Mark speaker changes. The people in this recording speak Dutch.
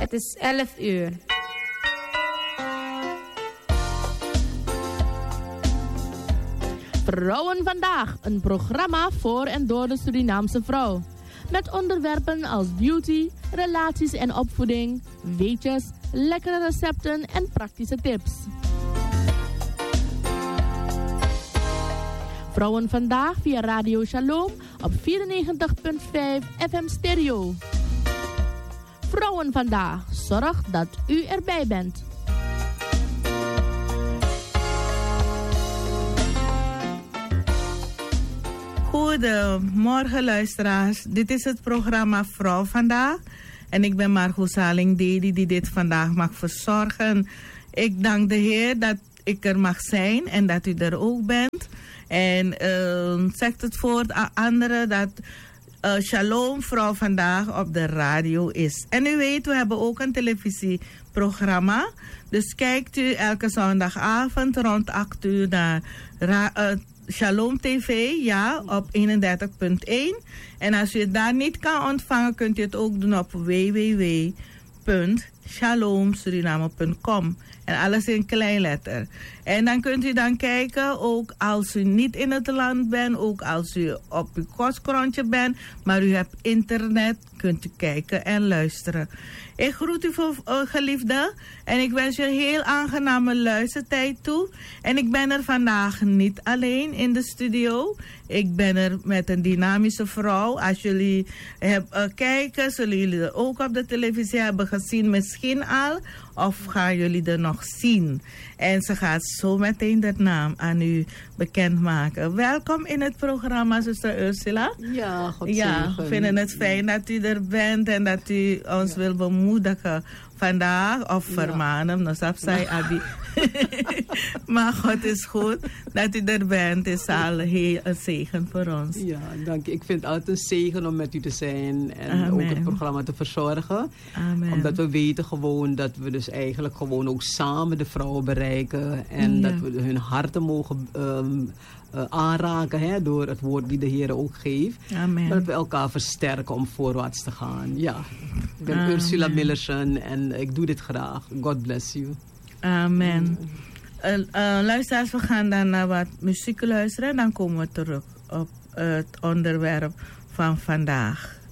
Speaker 1: Het is 11 uur.
Speaker 2: Vrouwen vandaag, een programma voor en door de Surinaamse vrouw. Met onderwerpen als beauty, relaties en opvoeding, weetjes, lekkere recepten en praktische tips. Vrouwen vandaag via Radio Shalom op 94.5 FM stereo. Vrouwen vandaag, zorg dat u erbij bent.
Speaker 3: Goedemorgen luisteraars, dit is het programma Vrouw Vandaag. En ik ben Margot Saling-Dedi die dit vandaag mag verzorgen. Ik dank de Heer dat ik er mag zijn en dat u er ook bent. En zegt het voor anderen dat Shalom Vrouw Vandaag op de radio is. En u weet, we hebben ook een televisieprogramma. Dus kijkt u elke zondagavond rond 8 uur naar Shalom TV, ja, op 31.1. En als u het daar niet kan ontvangen, kunt u het ook doen op www.shalomsuriname.com. En alles in kleinletter. En dan kunt u dan kijken, ook als u niet in het land bent, ook als u op uw kostkroontje bent, maar u hebt internet, kunt u kijken en luisteren. Ik groet u geliefde en ik wens u een heel aangename luistertijd toe. En ik ben er vandaag niet alleen in de studio. Ik ben er met een dynamische vrouw. Als jullie kijken, zullen jullie er ook op de televisie hebben gezien misschien al. Of gaan jullie er nog zien? En ze gaat zo meteen de naam aan u bekendmaken. Welkom in het programma, zuster Ursula.
Speaker 4: Ja, God
Speaker 3: ja, we vinden het fijn dat u er bent en dat u ons wil bemoedigen vandaag. Of vermanen, nou snap zij, Abi. Maar God is goed dat u er bent. Het is al heel een zegen voor ons.
Speaker 4: Ja, dank je. Ik vind het altijd een zegen om met u te zijn en ook het programma te verzorgen.
Speaker 3: Amen.
Speaker 4: Omdat we weten gewoon dat we dus eigenlijk gewoon ook samen de vrouwen bereiken. En dat we hun harten mogen aanraken, hè, door het woord die de Heer ook geeft.
Speaker 3: Amen. Dat
Speaker 4: we elkaar versterken om voorwaarts te gaan. Ja, ik ben Ursula Millerson en ik doe dit graag. God bless you.
Speaker 3: Amen. Luisteraars, we gaan dan naar wat muziek luisteren en dan komen we terug op het onderwerp van vandaag.